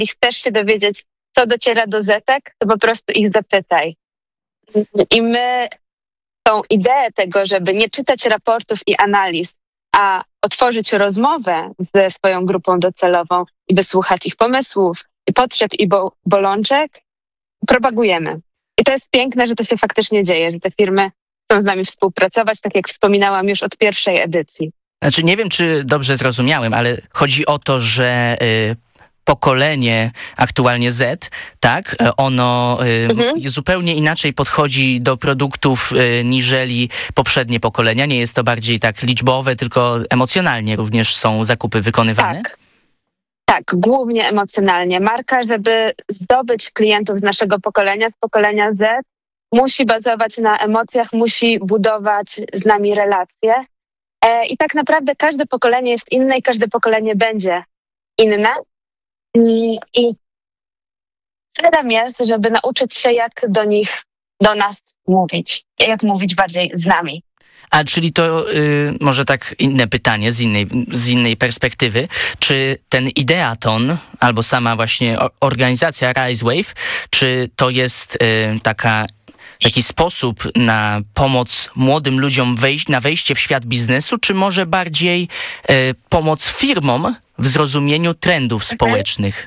chcesz się dowiedzieć, co dociera do Zetek, to po prostu ich zapytaj. I my tą ideę tego, żeby nie czytać raportów i analiz, a otworzyć rozmowę ze swoją grupą docelową i wysłuchać ich pomysłów i potrzeb i bolączek, propagujemy. I to jest piękne, że to się faktycznie dzieje, że te firmy chcą z nami współpracować, tak jak wspominałam już od pierwszej edycji. Znaczy, nie wiem, czy dobrze zrozumiałem, ale chodzi o to, że pokolenie aktualnie Z, tak, ono zupełnie inaczej podchodzi do produktów niżeli poprzednie pokolenia. Nie jest to bardziej tak liczbowe, tylko emocjonalnie również są zakupy wykonywane. Tak, głównie emocjonalnie. Marka, żeby zdobyć klientów z naszego pokolenia, z pokolenia Z, musi bazować na emocjach, musi budować z nami relacje. I tak naprawdę każde pokolenie jest inne i każde pokolenie będzie inne. I celem jest, żeby nauczyć się, jak do nas mówić, jak mówić bardziej z nami. A czyli to może tak inne pytanie z innej perspektywy. Czy ten Ideaton albo sama właśnie organizacja RiseWave, czy to jest taki sposób na pomoc młodym ludziom na wejście w świat biznesu, czy może bardziej pomoc firmom w zrozumieniu trendów społecznych?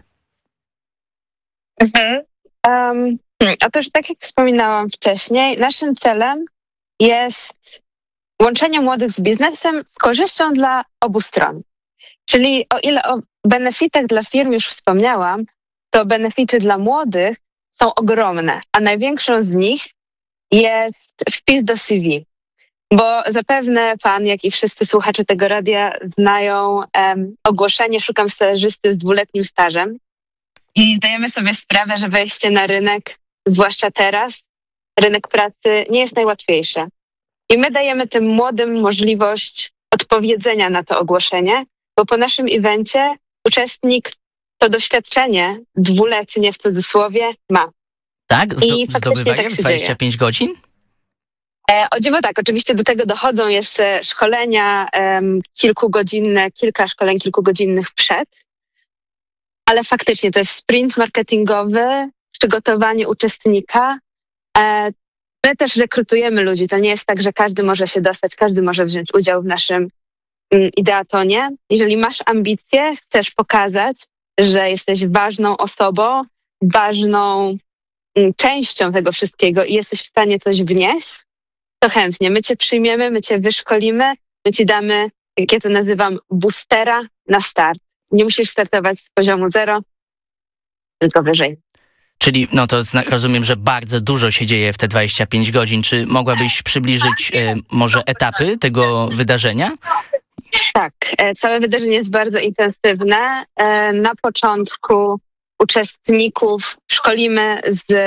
Otóż, tak jak wspominałam wcześniej, naszym celem jest łączenie młodych z biznesem z korzyścią dla obu stron. Czyli o ile o benefitach dla firm już wspomniałam, to benefity dla młodych są ogromne, a największą z nich jest wpis do CV. Bo zapewne pan, jak i wszyscy słuchacze tego radia znają ogłoszenie "Szukam stażysty z 2-letnim stażem". I zdajemy sobie sprawę, że wejście na rynek, zwłaszcza teraz, rynek pracy nie jest najłatwiejsze. I my dajemy tym młodym możliwość odpowiedzenia na to ogłoszenie, bo po naszym evencie uczestnik to doświadczenie 2-letnie w cudzysłowie ma. Tak? Zdobywają 25 godzin? O dziwo tak, oczywiście do tego dochodzą jeszcze szkolenia kilkugodzinne, kilka szkoleń kilkugodzinnych przed, ale faktycznie to jest sprint marketingowy, przygotowanie uczestnika. My też rekrutujemy ludzi, to nie jest tak, że każdy może się dostać, każdy może wziąć udział w naszym Ideatonie. Jeżeli masz ambicje, chcesz pokazać, że jesteś ważną osobą, ważną częścią tego wszystkiego i jesteś w stanie coś wnieść, to chętnie. My cię przyjmiemy, my cię wyszkolimy, my ci damy, jak ja to nazywam, boostera na start. Nie musisz startować z poziomu 0, tylko wyżej. Czyli to rozumiem, że bardzo dużo się dzieje w te 25 godzin. Czy mogłabyś przybliżyć może etapy tego wydarzenia? Tak, całe wydarzenie jest bardzo intensywne. Na początku uczestników szkolimy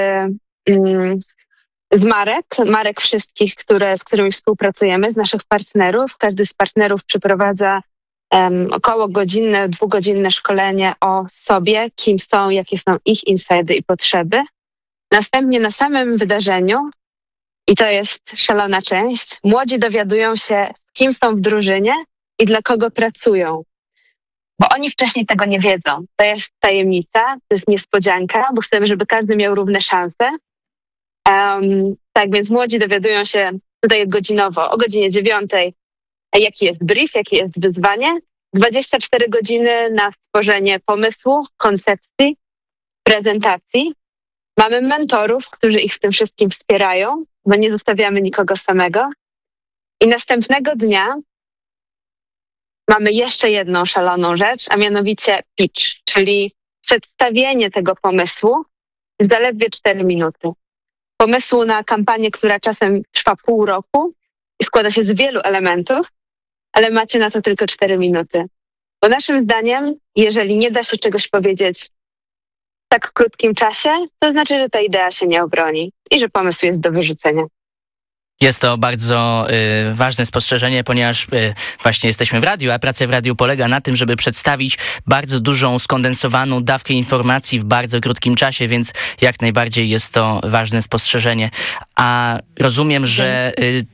z marek wszystkich, z którymi współpracujemy, z naszych partnerów. Każdy z partnerów przeprowadza około godzinne, 2-godzinne szkolenie o sobie, kim są, jakie są ich insajdy i potrzeby. Następnie na samym wydarzeniu, i to jest szalona część, młodzi dowiadują się, z kim są w drużynie i dla kogo pracują. Bo oni wcześniej tego nie wiedzą. To jest tajemnica, to jest niespodzianka, bo chcemy, żeby każdy miał równe szanse. Tak więc młodzi dowiadują się tutaj godzinowo, o godzinie 9, jaki jest brief, jakie jest wyzwanie. 24 godziny na stworzenie pomysłu, koncepcji, prezentacji. Mamy mentorów, którzy ich w tym wszystkim wspierają, bo nie zostawiamy nikogo samego. I następnego dnia mamy jeszcze jedną szaloną rzecz, a mianowicie pitch, czyli przedstawienie tego pomysłu w zaledwie 4 minuty. Pomysłu na kampanię, która czasem trwa pół roku i składa się z wielu elementów, ale macie na to tylko 4 minuty. Bo naszym zdaniem, jeżeli nie da się czegoś powiedzieć w tak krótkim czasie, to znaczy, że ta idea się nie obroni i że pomysł jest do wyrzucenia. Jest to bardzo ważne spostrzeżenie, ponieważ właśnie jesteśmy w radiu, a praca w radiu polega na tym, żeby przedstawić bardzo dużą, skondensowaną dawkę informacji w bardzo krótkim czasie, więc jak najbardziej jest to ważne spostrzeżenie. A rozumiem, że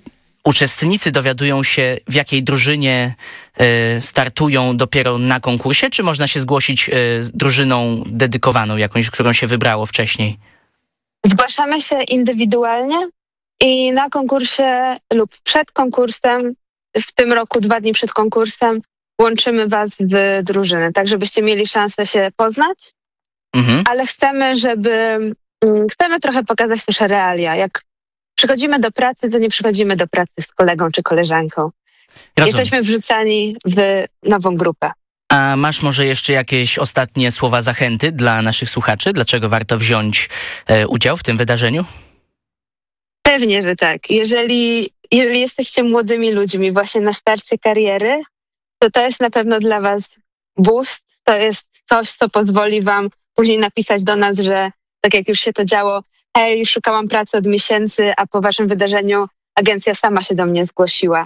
uczestnicy dowiadują się, w jakiej drużynie startują dopiero na konkursie, czy można się zgłosić z drużyną dedykowaną, jakąś, którą się wybrało wcześniej? Zgłaszamy się indywidualnie i na konkursie lub przed konkursem, w tym roku 2 dni przed konkursem, łączymy was w drużyny, tak żebyście mieli szansę się poznać, ale chcemy trochę pokazać też realia. Jak przychodzimy do pracy, to nie przychodzimy do pracy z kolegą czy koleżanką. Rozumiem. Jesteśmy wrzucani w nową grupę. A masz może jeszcze jakieś ostatnie słowa zachęty dla naszych słuchaczy? Dlaczego warto wziąć udział w tym wydarzeniu? Pewnie, że tak. Jeżeli jesteście młodymi ludźmi właśnie na starcie kariery, to jest na pewno dla was boost. To jest coś, co pozwoli wam później napisać do nas, że tak jak już się to działo, hej, szukałam pracy od miesięcy, a po waszym wydarzeniu agencja sama się do mnie zgłosiła.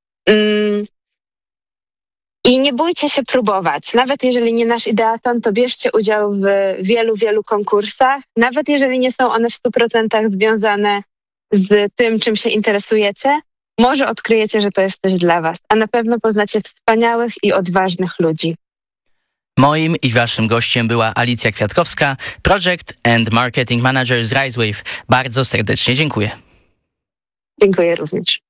I nie bójcie się próbować. Nawet jeżeli nie nasz Ideaton, to bierzcie udział w wielu, wielu konkursach. Nawet jeżeli nie są one w 100% związane z tym, czym się interesujecie, może odkryjecie, że to jest coś dla was. A na pewno poznacie wspaniałych i odważnych ludzi. Moim i waszym gościem była Alicja Kwiatkowska, Project and Marketing Manager z RiseWave. Bardzo serdecznie dziękuję. Dziękuję również.